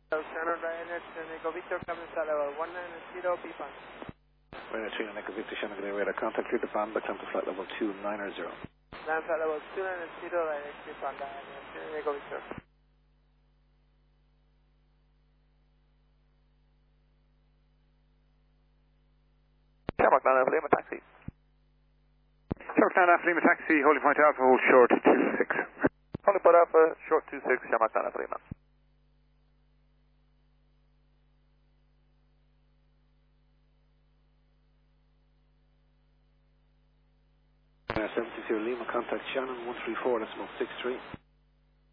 Shannon Ryanair Echo Victor, cabin start level 190, be fine. Ryanair 3 Echo Victor, Shannon Gray radar, contact clear to Panda, climb to flight level 290. Land flight level 290, Ryanair 3 Panda, Echo Victor. Shamrock Land Alpha Lima taxi. Shamrock Land Alpha Lima taxi, holding point Alpha, hold short 26. Holding point Alpha, short 26, Shamrock Land Alpha Lima. Ryanair 760 Lima, contact Shannon 134, decimal 63.